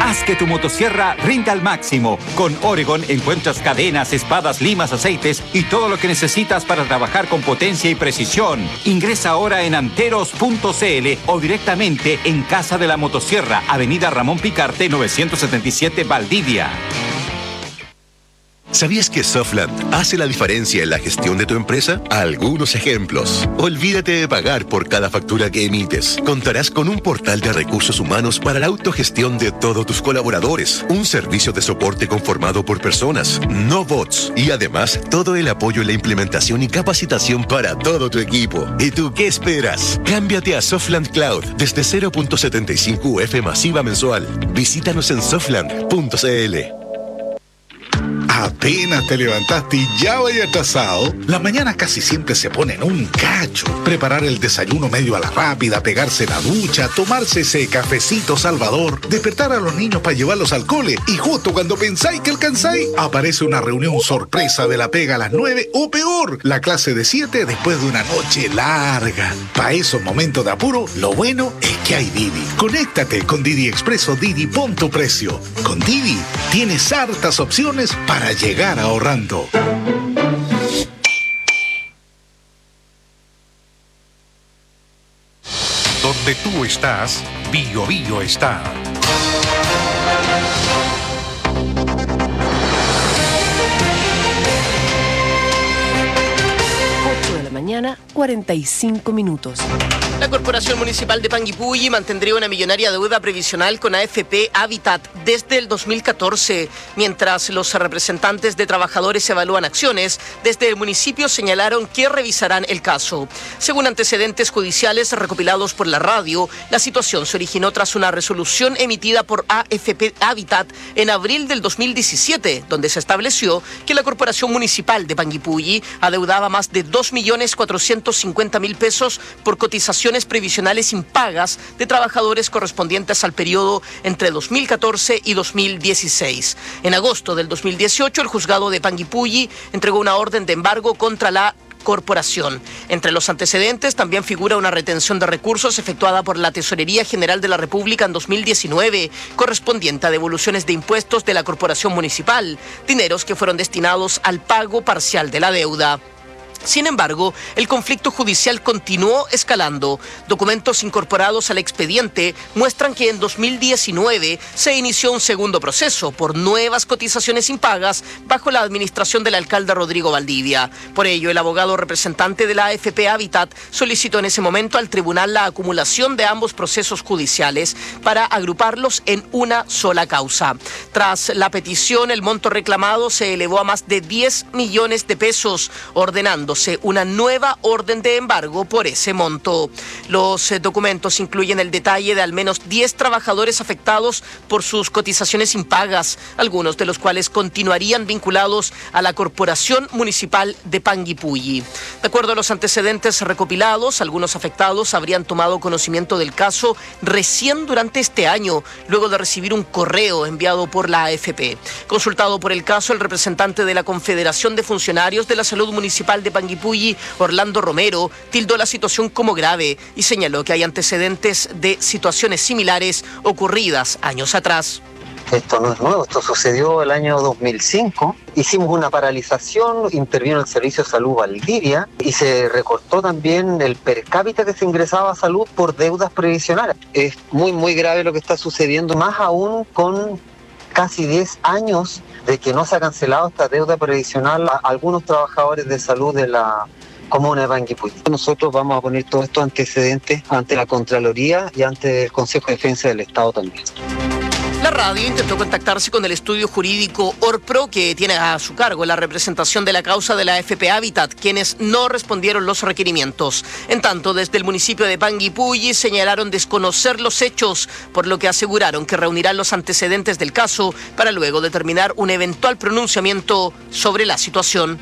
Haz que tu motosierra rinda al máximo. Con Oregon encuentras cadenas, espadas, limas, aceites y todo lo que necesitas para trabajar con potencia y precisión. Ingresa ahora en anteros.cl o directamente en Casa de la Motosierra, Avenida Ramón Picarte, 977 Valdivia. ¿Sabías que Softland hace la diferencia en la gestión de tu empresa? Algunos ejemplos. Olvídate de pagar por cada factura que emites. Contarás con un portal de recursos humanos para la autogestión de todos tus colaboradores. Un servicio de soporte conformado por personas, no bots. Y además, todo el apoyo en la implementación y capacitación para todo tu equipo. ¿Y tú qué esperas? Cámbiate a Softland Cloud desde 0.75 UF masiva mensual. Visítanos en softland.cl. Apenas te levantaste y ya vaya atrasado. Las mañanas casi siempre se ponen un cacho. Preparar el desayuno medio a la rápida, pegarse la ducha, tomarse ese cafecito salvador, despertar a los niños para llevarlos al cole y justo cuando pensáis que alcanzáis, aparece una reunión sorpresa de la pega a las 9 o peor, la clase de 7 después de una noche larga. Para esos momentos de apuro, lo bueno es que hay Didi. Conéctate con Didi Expreso Didi, pon tu precio. Con Didi tienes hartas opciones para llegar ahorrando. Donde tú estás, Bio Bio está. Mañana, 45 minutos. La Corporación Municipal de Panguipulli mantendría una millonaria deuda previsional con AFP Habitat desde el 2014, mientras los representantes de trabajadores evalúan acciones. Desde el municipio señalaron que revisarán el caso. Según antecedentes judiciales recopilados por la radio, la situación se originó tras una resolución emitida por AFP Habitat en abril del 2017, donde se estableció que la Corporación Municipal de Panguipulli adeudaba más de 2.450.000 pesos por cotizaciones previsionales impagas de trabajadores correspondientes al periodo entre 2014 y 2016. En agosto del 2018, el juzgado de Panguipulli entregó una orden de embargo contra la corporación. Entre los antecedentes también figura una retención de recursos efectuada por la Tesorería General de la República en 2019, correspondiente a devoluciones de impuestos de la corporación municipal, dineros que fueron destinados al pago parcial de la deuda. Sin embargo, el conflicto judicial continuó escalando. Documentos incorporados al expediente muestran que en 2019 se inició un segundo proceso por nuevas cotizaciones impagas bajo la administración del alcalde Rodrigo Valdivia. Por ello, el abogado representante de la AFP Habitat solicitó en ese momento al tribunal la acumulación de ambos procesos judiciales para agruparlos en una sola causa. Tras la petición, el monto reclamado se elevó a más de 10 millones de pesos, ordenando una nueva orden de embargo por ese monto. Los documentos incluyen el detalle de al menos 10 trabajadores afectados por sus cotizaciones impagas, algunos de los cuales continuarían vinculados a la Corporación Municipal de Panguipulli. De acuerdo a los antecedentes recopilados, algunos afectados habrían tomado conocimiento del caso recién durante este año, luego de recibir un correo enviado por la AFP. Consultado por el caso, el representante de la Confederación de Funcionarios de la Salud Municipal de Panguipulli, Orlando Romero, tildó la situación como grave y señaló que hay antecedentes de situaciones similares ocurridas años atrás. Esto no es nuevo, esto sucedió el año 2005. Hicimos una paralización, intervino el Servicio de Salud Valdivia y se recortó también el per cápita que se ingresaba a salud por deudas previsionales. Es muy grave lo que está sucediendo, más aún con casi 10 años de que no se ha cancelado esta deuda previsional a algunos trabajadores de salud de la comuna de Panguipulli. Nosotros vamos a poner todos estos antecedentes ante la Contraloría y ante el Consejo de Defensa del Estado también. La radio intentó contactarse con el estudio jurídico Orpro, que tiene a su cargo la representación de la causa de la AFP Habitat, quienes no respondieron los requerimientos. En tanto, desde el municipio de Panguipulli señalaron desconocer los hechos, por lo que aseguraron que reunirán los antecedentes del caso para luego determinar un eventual pronunciamiento sobre la situación.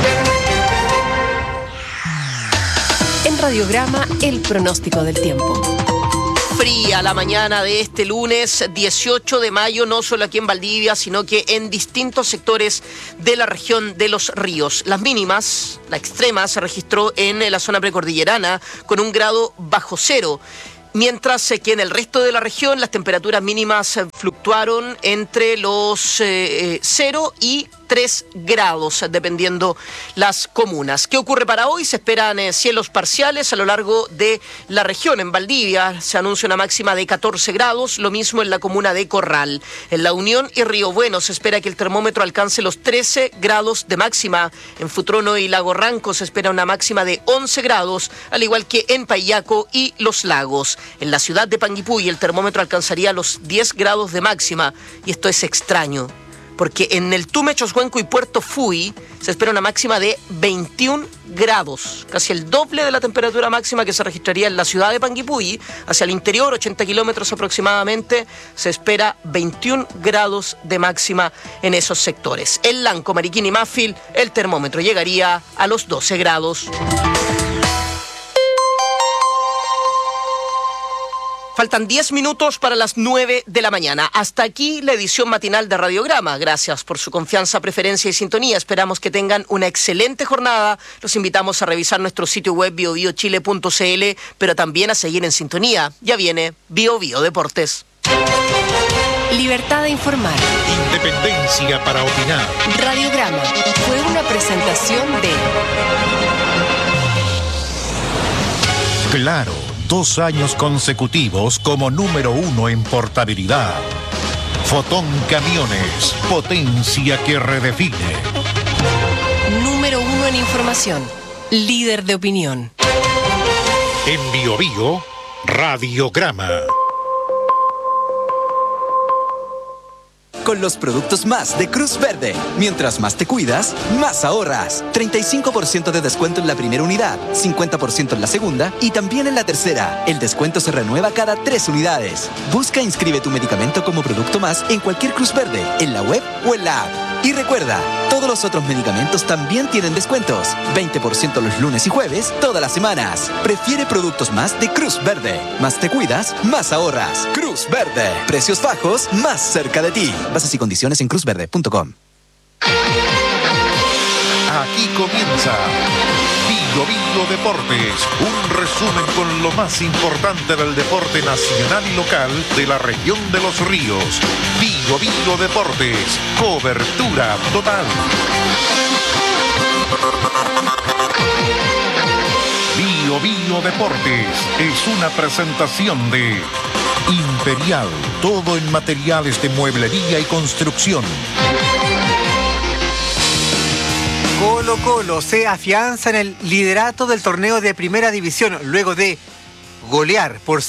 En Radiograma, el pronóstico del tiempo. Fría la mañana de este lunes 18 de mayo, no solo aquí en Valdivia, sino que en distintos sectores de la región de Los Ríos. Las mínimas, la extrema, se registró en la zona precordillerana con 1 grado bajo cero. Mientras que en el resto de la región las temperaturas mínimas fluctuaron entre los 0 y 3 grados, dependiendo las comunas. ¿Qué ocurre para hoy? Se esperan cielos parciales a lo largo de la región. En Valdivia se anuncia una máxima de 14 grados, lo mismo en la comuna de Corral. En La Unión y Río Bueno se espera que el termómetro alcance los 13 grados de máxima. En Futrono y Lago Ranco se espera una máxima de 11 grados, al igual que en Payaco y Los Lagos. En la ciudad de Panguipulli el termómetro alcanzaría los 10 grados de máxima, y esto es extraño, porque en el Tume, Choshuenco y Puerto Fui se espera una máxima de 21 grados, casi el doble de la temperatura máxima que se registraría en la ciudad de Panguipulli. Hacia el interior, 80 kilómetros aproximadamente, se espera 21 grados de máxima en esos sectores. En Lanco, Mariquín y Mafil, el termómetro llegaría a los 12 grados. Faltan 10 minutos para las 9 de la mañana. Hasta aquí la edición matinal de Radiograma. Gracias por su confianza, preferencia y sintonía. Esperamos que tengan una excelente jornada. Los invitamos a revisar nuestro sitio web biobiochile.cl, pero también a seguir en sintonía. Ya viene Bio Bio Deportes. Libertad de informar. Independencia para opinar. Radiograma fue una presentación de... Claro, 2 años consecutivos como número 1 en portabilidad. Fotón Camiones, potencia que redefine. Número 1 en información, líder de opinión. En Bio Bio, Radiograma. Con los productos más de Cruz Verde. Mientras más te cuidas, más ahorras. 35% de descuento en la primera unidad, 50% en la segunda y también en la tercera. El descuento se renueva cada 3 unidades. Busca e inscribe tu medicamento como producto más en cualquier Cruz Verde, en la web o en la app. Y recuerda, todos los otros medicamentos también tienen descuentos. 20% los lunes y jueves, todas las semanas. Prefiere productos más de Cruz Verde. Más te cuidas, más ahorras. Cruz Verde. Precios bajos, más cerca de ti. Bases y condiciones en cruzverde.com. Aquí comienza Bio Bio Deportes, un resumen con lo más importante del deporte nacional y local de la región de Los Ríos. Bio Bio Deportes, cobertura total. Bio Bio Deportes es una presentación de Imperial, todo en materiales de mueblería y construcción. Colo-Colo se afianza en el liderato del torneo de Primera División luego de golear por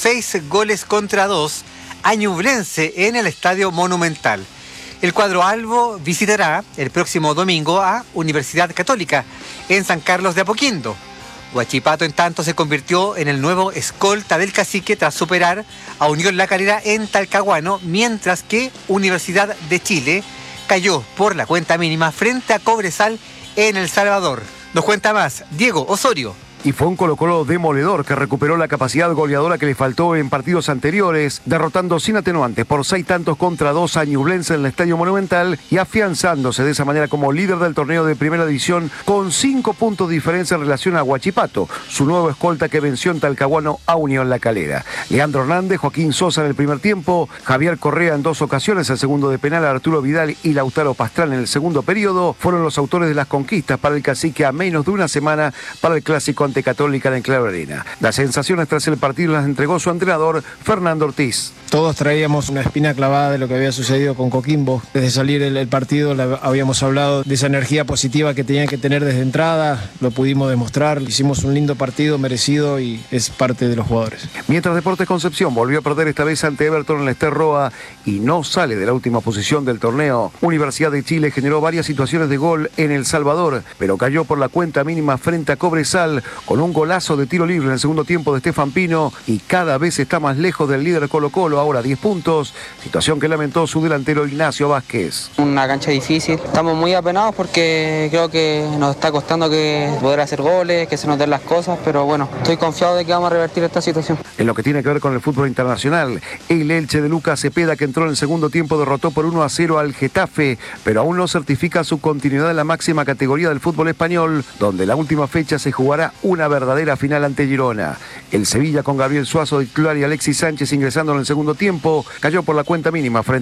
6-2 a Ñublense en el Estadio Monumental. El cuadro albo visitará el próximo domingo a Universidad Católica en San Carlos de Apoquindo. Huachipato, en tanto, se convirtió en el nuevo escolta del Cacique tras superar a Unión La Calera en Talcahuano, mientras que Universidad de Chile cayó por la cuenta mínima frente a Cobresal en El Salvador. Nos cuenta más Diego Osorio. Y fue un Colo-Colo demoledor que recuperó la capacidad goleadora que le faltó en partidos anteriores, derrotando sin atenuantes por 6-2 a Ñublense en el Estadio Monumental y afianzándose de esa manera como líder del torneo de Primera División con 5 puntos de diferencia en relación a Huachipato, su nuevo escolta que venció en Talcahuano a Unión La Calera. Leandro Hernández, Joaquín Sosa en el primer tiempo, Javier Correa en 2 ocasiones, el segundo de penal, Arturo Vidal y Lautaro Pastrana en el segundo periodo, fueron los autores de las conquistas para el Cacique a menos de una semana para el clásico ante Católica en Claro Arena. Las sensaciones tras el partido las entregó su entrenador Fernando Ortiz. Todos traíamos una espina clavada de lo que había sucedido con Coquimbo. Desde salir el partido habíamos hablado de esa energía positiva que tenían que tener desde entrada, lo pudimos demostrar, hicimos un lindo partido merecido y es parte de los jugadores. Mientras Deportes Concepción volvió a perder esta vez ante Everton en el Ester Roa y no sale de la última posición del torneo, Universidad de Chile generó varias situaciones de gol en El Salvador, pero cayó por la cuenta mínima frente a Cobresal con un golazo de tiro libre en el segundo tiempo de Estefan Pino y cada vez está más lejos del líder Colo-Colo, ahora 10 puntos, situación que lamentó su delantero Ignacio Vázquez. Una cancha difícil, estamos muy apenados porque creo que nos está costando que poder hacer goles, que se nos den las cosas, pero bueno, estoy confiado de que vamos a revertir esta situación. En lo que tiene que ver con el fútbol internacional, el Elche de Lucas Cepeda, que entró en el segundo tiempo, derrotó por 1-0 al Getafe, pero aún no certifica su continuidad en la máxima categoría del fútbol español, donde la última fecha se jugará una verdadera final ante Girona. El Sevilla con Gabriel Suazo de titular y Alexis Sánchez ingresando en el segundo tiempo cayó por la cuenta mínima frente